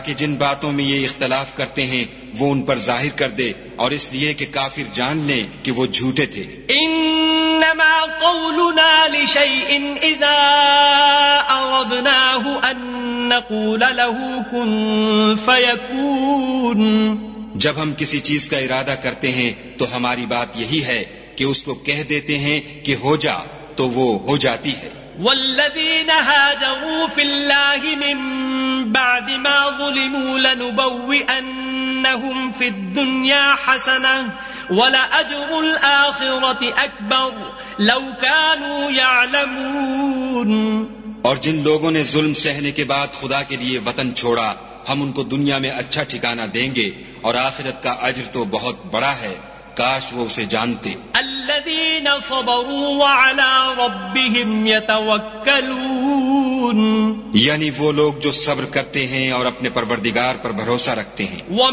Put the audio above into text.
تاکہ جن باتوں میں یہ اختلاف کرتے ہیں وہ ان پر ظاہر کر دے، اور اس لیے کہ کافر جان لیں کہ وہ جھوٹے تھے۔ انما قولنا لشيء اذا اردناه ان نقول له كن فيكون، جب ہم کسی چیز کا ارادہ کرتے ہیں تو ہماری بات یہی ہے کہ اس کو کہہ دیتے ہیں کہ ہو جا، تو وہ ہو جاتی ہے۔ والذين هاجروا في الله من بعد ما ظلموا لنبوئنهم في الدنيا حسنة ولأجر الآخرة أكبر لو كانوا يعلمون۔ اور جن لوگوں نے ظلم سہنے کے بعد خدا کے لیے وطن چھوڑا، ہم ان کو دنیا میں اچھا ٹھکانہ دیں گے، اور آخرت کا اجر تو بہت بڑا ہے، کاش وہ اسے جانتے۔ الذين صبروا وعلى ربهم يتوكلون، یعنی وہ لوگ جو صبر کرتے ہیں اور اپنے پروردگار پر بھروسہ رکھتے ہیں۔